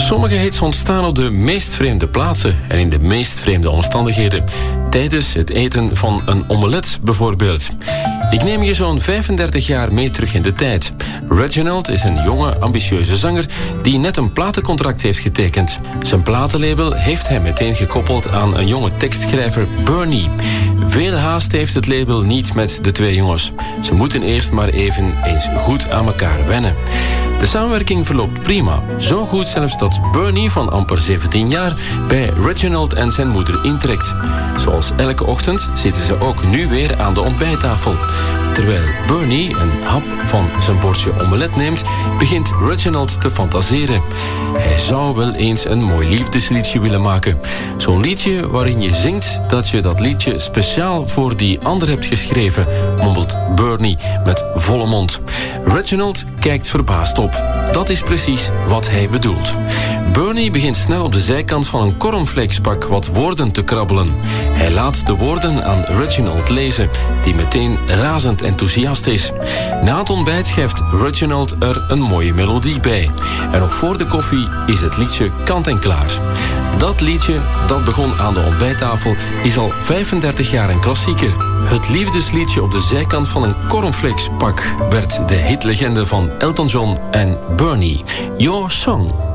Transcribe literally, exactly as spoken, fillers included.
Sommige hits ontstaan op de meest vreemde plaatsen en in de meest vreemde omstandigheden. Tijdens het eten van een omelet bijvoorbeeld. Ik neem je zo'n vijfendertig jaar mee terug in de tijd. Reginald is een jonge, ambitieuze zanger die net een platencontract heeft getekend. Zijn platenlabel heeft hij meteen gekoppeld aan een jonge tekstschrijver, Bernie. Veel haast heeft het label niet met de twee jongens. Ze moeten eerst maar even eens goed aan elkaar wennen. De samenwerking verloopt prima. Zo goed zelfs dat Bernie van amper zeventien jaar bij Reginald en zijn moeder intrekt. Zoals elke ochtend zitten ze ook nu weer aan de ontbijttafel. Terwijl Bernie een hap van zijn bordje omelet neemt, begint Reginald te fantaseren. Hij zou wel eens een mooi liefdesliedje willen maken. Zo'n liedje waarin je zingt dat je dat liedje speciaal voor die ander hebt geschreven, mompelt Bernie met volle mond. Reginald kijkt verbaasd op. Dat is precies wat hij bedoelt. Bernie begint snel op de zijkant van een cornflakespak wat woorden te krabbelen. Hij laat de woorden aan Reginald lezen, die meteen razend enthousiast is. Na het ontbijt schrijft Reginald er een mooie melodie bij. En nog voor de koffie is het liedje kant en klaar. Dat liedje, dat begon aan de ontbijttafel, is al vijfendertig jaar een klassieker. Het liefdesliedje op de zijkant van een cornflakespak werd de hitlegende van Elton John en Bernie. Your Song.